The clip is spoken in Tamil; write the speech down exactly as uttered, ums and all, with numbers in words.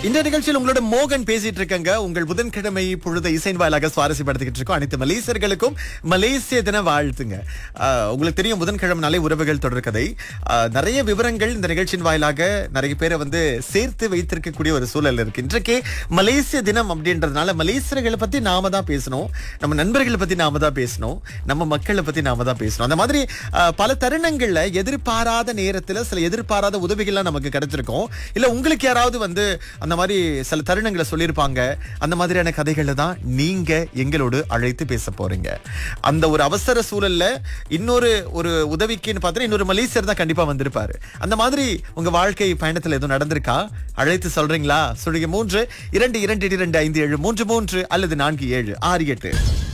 இந்த நிகழ்ச்சியில் உங்களோட மோகன் பேசிட்டு இருக்கங்க. உங்கள் புதன்கிழமை பொழுது இசைன் வாயிலாக சுவாரஸ்யப்படுத்திக்கிட்டு இருக்கோம். அனைத்து மலேசியர்களுக்கும் மலேசிய தின வாழ்த்துங்க. ஆஹ், உங்களுக்கு தெரியும் புதன்கிழமை உறவுகள் தொடர் கதை. ஆஹ், நிறைய விவரங்கள் இந்த நிகழ்ச்சியின் வாயிலாக நிறைய பேரை வந்து சேர்த்து வைத்திருக்கக்கூடிய ஒரு சூழல் இருக்கு. இன்றைக்கே மலேசிய தினம் அப்படின்றதுனால மலேசியர்களை பத்தி நாம தான் பேசணும், நம்ம நண்பர்களை பத்தி நாம தான் பேசணும், நம்ம மக்களை பத்தி நாம தான் பேசணும். அந்த மாதிரி ஆஹ், பல தருணங்கள்ல எதிர்பாராத நேரத்துல சில எதிர்பாராத உதவிகள்லாம் நமக்கு கிடைச்சிருக்கும். இல்ல உங்களுக்கு யாராவது வந்து அந்த மாதிரி சில தருணங்களை சொல்லியிருப்பாங்க. அந்த மாதிரியான கதைகளை தான் நீங்க எங்களோடு அழைத்து பேச போறீங்க. அந்த ஒரு அவசர சூழல்ல இன்னொரு ஒரு உதவிக்குன்னு பார்த்தா இன்னொரு மலேசியர் தான் கண்டிப்பா வந்திருப்பாரு. அந்த மாதிரி உங்க வாழ்க்கை பயணத்துல எதுவும் நடந்திருக்கா? அழைத்து சொல்றீங்களா? சொல்லுங்க. மூன்று இரண்டு இரண்டு இரண்டு ஐந்து ஏழு மூன்று மூன்று அல்லது நான்கு ஏழு ஆறு எட்டு.